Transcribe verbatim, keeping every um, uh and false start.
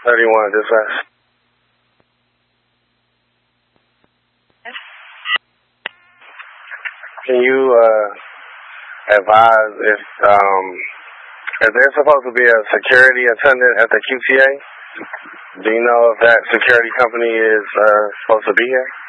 thirty-one, dispatch. Can you uh, advise if um, if there's supposed to be a security attendant at the Q T A? Do you know if that security company is uh, supposed to be here?